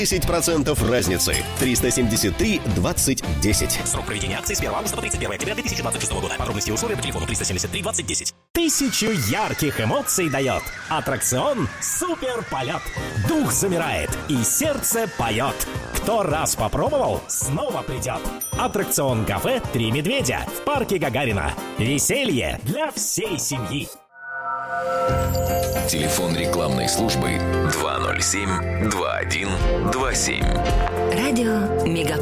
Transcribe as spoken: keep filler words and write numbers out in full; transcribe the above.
десять процентов разницы. триста семьдесят три двадцать десять. Срок проведения акции с первого августа по тридцать первое октября две тысячи двадцать шестого года. Подробности и условия по телефону триста семьдесят три двадцать десять. Тысячу ярких эмоций дает аттракцион «Супер полет». Дух замирает и сердце поет. Кто раз попробовал, снова придет. Аттракцион «Кафе Три медведя» в парке Гагарина. Веселье для всей семьи. Телефон рекламной службы два ноль семь два один два семь. Радио Мега.